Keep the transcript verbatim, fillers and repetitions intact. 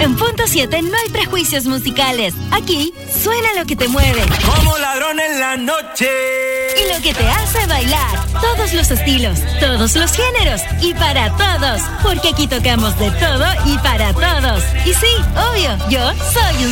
cien punto siete no hay prejuicios musicales. Aquí suena lo que te mueve. Como ladrón en la noche. Y lo que te hace bailar. Todos los estilos, todos los géneros y para todos. Porque aquí tocamos de todo y para todos. Y sí, obvio, yo soy un